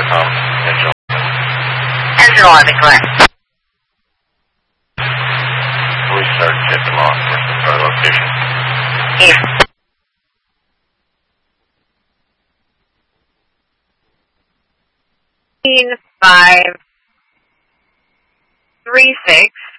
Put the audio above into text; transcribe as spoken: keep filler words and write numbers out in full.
intercom. Engine. Engine eleven, correct. We start to get them off for our location. Yeah. five, three, six.